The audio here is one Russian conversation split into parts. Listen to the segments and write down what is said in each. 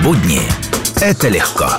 Будни – это легко.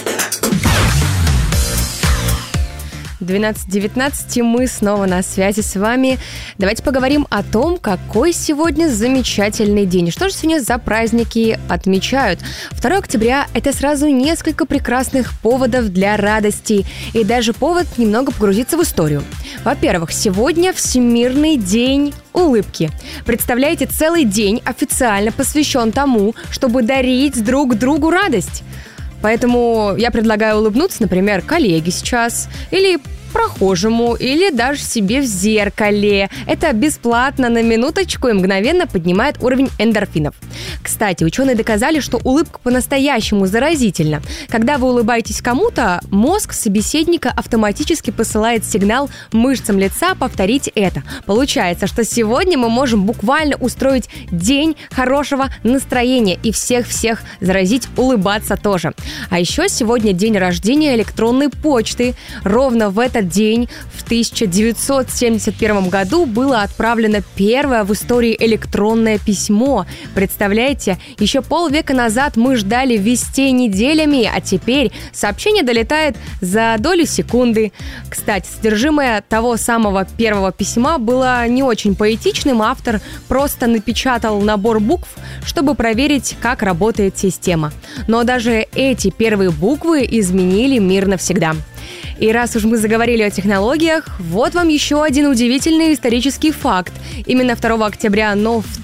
12:19, мы снова на связи с вами. Давайте поговорим о том, какой сегодня замечательный день. Что же сегодня за праздники отмечают? 2 октября – это сразу несколько прекрасных поводов для радости и даже повод немного погрузиться в историю. Во-первых, сегодня Всемирный день улыбки. Представляете, целый день официально посвящен тому, чтобы дарить друг другу радость. Поэтому я предлагаю улыбнуться, например, коллеге сейчас, или прохожему, или даже себе в зеркале. Это бесплатно, на минуточку, и мгновенно поднимает уровень эндорфинов. Кстати, ученые доказали, что улыбка по-настоящему заразительна. Когда вы улыбаетесь кому-то, мозг собеседника автоматически посылает сигнал мышцам лица повторить это. Получается, что сегодня мы можем буквально устроить день хорошего настроения и всех-всех заразить улыбаться тоже. А еще сегодня день рождения электронной почты. Ровно в этот день, в 1971 году, было отправлено первое в истории электронное письмо. Представляете, еще полвека назад мы ждали вестей неделями, а теперь сообщение долетает за долю секунды. Кстати, содержимое того самого первого письма было не очень поэтичным. Автор просто напечатал набор букв, чтобы проверить, как работает система. Но даже эти первые буквы изменили мир навсегда. И раз уж мы заговорили о технологиях, вот вам еще один удивительный исторический факт. Именно 2 октября, но в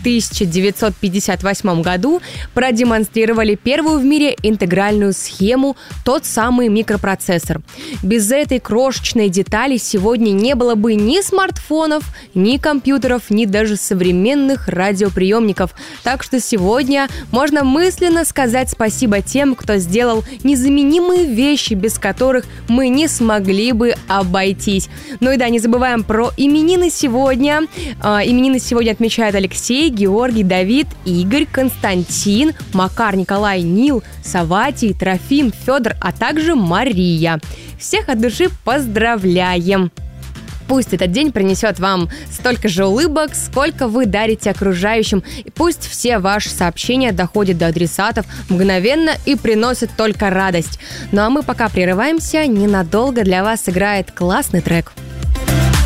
1958 году продемонстрировали первую в мире интегральную схему, тот самый микропроцессор. Без этой крошечной детали сегодня не было бы ни смартфонов, ни компьютеров, ни даже современных радиоприемников. Так что сегодня можно мысленно сказать спасибо тем, кто сделал незаменимые вещи, без которых мы не смогли бы обойтись. Ну и да, не забываем про именины сегодня. Именины сегодня отмечают Алексей, Георгий, Давид, Игорь, Константин, Макар, Николай, Нил, Саватий, Трофим, Федор, а также Мария. Всех от души поздравляем! Пусть этот день принесет вам столько же улыбок, сколько вы дарите окружающим. И пусть все ваши сообщения доходят до адресатов мгновенно и приносят только радость. Ну а мы пока прерываемся, ненадолго для вас играет классный трек.